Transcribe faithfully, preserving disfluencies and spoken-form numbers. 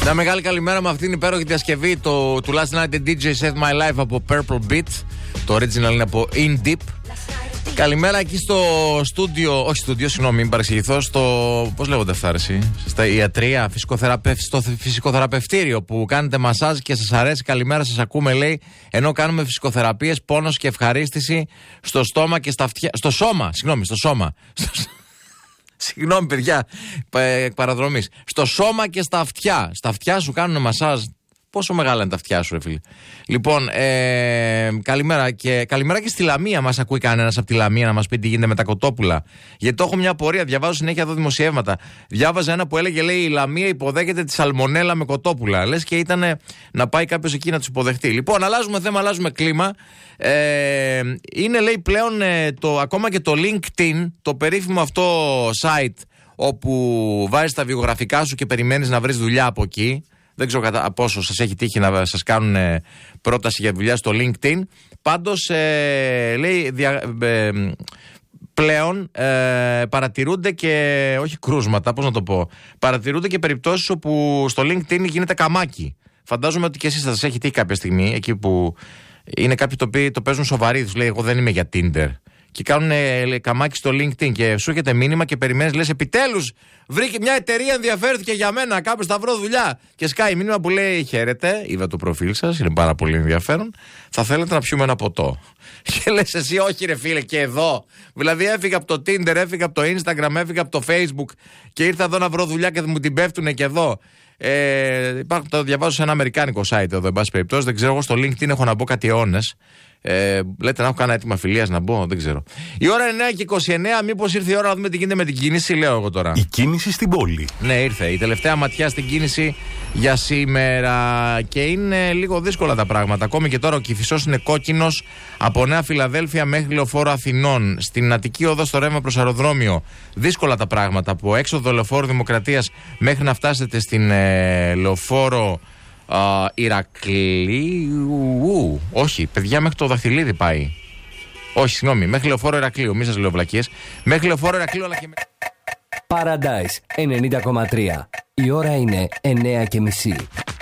Μια μεγάλη καλημέρα με αυτήν την υπέροχη διασκευή το, του Last Night the ντι τζέι Saved My Life από Purple Beat. Το original είναι από In Deep. Καλημέρα εκεί στο στούντιο, όχι στούντιο, συγγνώμη, μην παρεξηγηθώ, στο, πώς λέγονται αυτά αρέσει, στα ιατρία, φυσικοθεραπευ, στο φυσικοθεραπευτήριο που κάνετε μασάζ και σας αρέσει. Καλημέρα, σας ακούμε, λέει, ενώ κάνουμε φυσικοθεραπείες, πόνος και ευχαρίστηση στο στόμα και στα αυτιά, στο σώμα, συγγνώμη, στο σώμα. Συγγνώμη, παιδιά, παραδρομής. Στο σώμα και στα αυτιά. Στα αυτιά σου κάνουν μασάζ. Πόσο μεγάλα είναι τα αυτιά σου, ρε φίλε. Λοιπόν, ε, καλημέρα, και, καλημέρα και στη Λαμία. Μας ακούει κανένας από τη Λαμία να μας πει τι γίνεται με τα κοτόπουλα? Γιατί το έχω μια απορία. Διαβάζω συνέχεια εδώ δημοσιεύματα. Διάβαζα ένα που έλεγε, λέει, η Λαμία υποδέχεται τη σαλμονέλα με κοτόπουλα. Λες και ήταν να πάει κάποιος εκεί να τους υποδεχτεί. Λοιπόν, αλλάζουμε θέμα, αλλάζουμε κλίμα. Ε, είναι, λέει, πλέον ε, το, ακόμα και το LinkedIn, το περίφημο αυτό site όπου βάζεις τα βιογραφικά σου και περιμένεις να βρεις δουλειά από εκεί. Δεν ξέρω κατά πόσο σας έχει τύχει να σας κάνουν ε, πρόταση για δουλειά στο LinkedIn. Πάντως, ε, λέει, δια, ε, πλέον ε, παρατηρούνται και, όχι κρούσματα, πώς να το πω, παρατηρούνται και περιπτώσεις όπου στο LinkedIn γίνεται καμάκι. Φαντάζομαι ότι και εσείς θα σας έχει τύχει κάποια στιγμή, εκεί που είναι κάποιοι το οποίοι το παίζουν σοβαροί, τους λέει, εγώ δεν είμαι για Tinder. Και κάνουν ε, καμάκι στο LinkedIn και σου έρχεται μήνυμα και περιμένεις, λες, επιτέλους βρήκε μια εταιρεία, ενδιαφέρθηκε για μένα, κάποιος θα βρω δουλειά. Και σκάει μήνυμα που λέει, χαίρετε, είδα το προφίλ σας, είναι πάρα πολύ ενδιαφέρον, θα θέλετε να πιούμε ένα ποτό? Και λες εσύ, όχι ρε φίλε, και εδώ. Δηλαδή έφυγα από το Tinder, έφυγα από το Instagram, έφυγα από το Facebook και ήρθα εδώ να βρω δουλειά και μου την πέφτουνε και εδώ. Ε, υπάρχουν, το διαβάζω σε ένα αμερικάνικο site εδώ, εν πάση περιπτώσει. Δεν ξέρω, εγώ στο LinkedIn έχω να μπω κάτι αιώνες. Ε, λέτε να έχω κάνει έτοιμα φιλίας να μπω, δεν ξέρω. Η ώρα είναι εννιά και είκοσι εννέα, μήπως ήρθε η ώρα να δούμε τι γίνεται με την κίνηση, λέω εγώ τώρα. Η κίνηση στην πόλη. Ναι, ήρθε. Η τελευταία ματιά στην κίνηση για σήμερα. Και είναι λίγο δύσκολα τα πράγματα. Ακόμη και τώρα ο Κηφισός είναι κόκκινος από Νέα Φιλαδέλφια μέχρι Λεωφόρο Αθηνών. Στην Αττική οδό στο ρεύμα προς αεροδρόμιο. Δύσκολα τα πράγματα. Από έξοδο Λεωφόρου Δημοκρατίας μέχρι να φτάσετε στην ε, Λεωφόρο Uh, Ηρακλείου. Όχι, παιδιά, μέχρι το Δαχτυλίδι πάει. Όχι, συγγνώμη, μέχρι Λεωφόρο Ηρακλείου. Μη σας λέω βλακίες. Μέχρι Λεωφόρο Ηρακλείου, αλλά και. Paradise ενενήντα κόμμα τρία. Η ώρα είναι εννέα και μισή.